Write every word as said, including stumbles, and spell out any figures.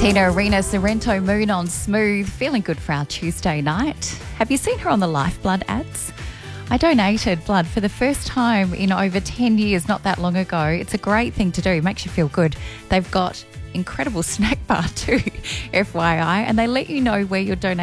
Tina Arena, Sorrento Moon on Smooth, feeling good for our Tuesday night. Have you seen her on the Lifeblood ads? I donated blood for the first time in over ten years, not that long ago. It's a great thing to do, makes you feel good. They've got incredible snack bar too, F Y I, and they let you know where you're donating